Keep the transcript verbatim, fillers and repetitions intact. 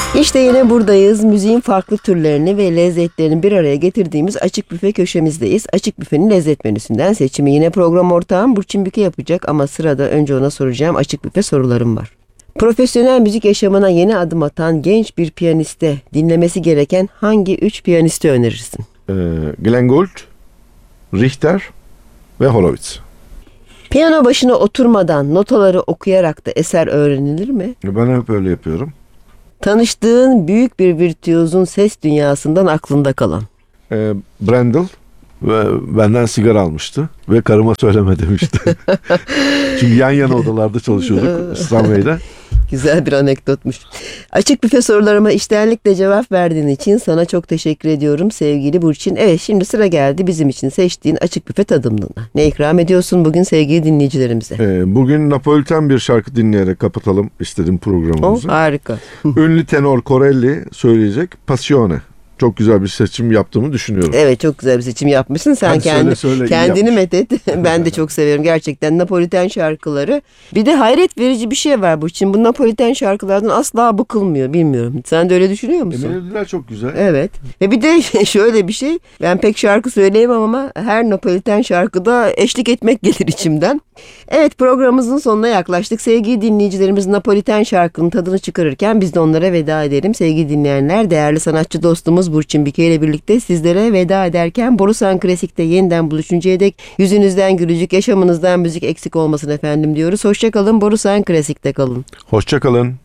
İşte yine buradayız. Müziğin farklı türlerini ve lezzetlerini bir araya getirdiğimiz Açık Büfe köşemizdeyiz. Açık Büfe'nin lezzet menüsünden seçimi yine program ortağım Burçin Büke yapacak ama sırada önce ona soracağım Açık Büfe sorularım var. Profesyonel müzik yaşamına yeni adım atan genç bir piyaniste dinlemesi gereken hangi üç piyanisti önerirsin? Ee, Glenn Gould, Richter ve Horowitz. Piyano başına oturmadan notaları okuyarak da eser öğrenilir mi? Ben hep öyle yapıyorum. Tanıştığın büyük bir virtüözün ses dünyasından aklında kalan. Ee, Brendel ve benden sigara almıştı ve karıma söyleme demişti. Çünkü yan yana odalarda çalışıyorduk Stanley'de. Güzel bir anekdotmuş. Açık Büfe sorularıma içtenlikle cevap verdiğin için sana çok teşekkür ediyorum sevgili Burçin. Evet, şimdi sıra geldi bizim için seçtiğin Açık Büfe tadımlığına. Ne ikram ediyorsun bugün sevgili dinleyicilerimize? Ee, bugün Napoliten bir şarkı dinleyerek kapatalım istedim programımızı. Oh, harika. Ünlü tenor Corelli söyleyecek Passione. Çok güzel bir seçim yaptığımı düşünüyorum. Evet, çok güzel bir seçim yapmışsın. Sen Hadi kendi, söyle, söyle, kendini methet. Ben de çok severim gerçekten Napoliten şarkıları. Bir de hayret verici bir şey var Burçin. Bu Napoliten şarkılardan asla bıkılmıyor, bilmiyorum. Sen de öyle düşünüyor musun? E, melodiler çok güzel. Evet. Ve bir de şöyle bir şey. Ben pek şarkı söyleyemem ama her Napoliten şarkıda eşlik etmek gelir içimden. Evet, programımızın sonuna yaklaştık. Sevgili dinleyicilerimiz Napoliten şarkının tadını çıkarırken biz de onlara veda edelim. Sevgili dinleyenler, değerli sanatçı dostumuz Burçin Büke ile birlikte sizlere veda ederken Borusan Klasik'te yeniden buluşuncaya dek yüzünüzden gülücük, yaşamınızdan müzik eksik olmasın efendim diyoruz. Hoşça kalın, Borusan Klasik'te kalın. Hoşça kalın.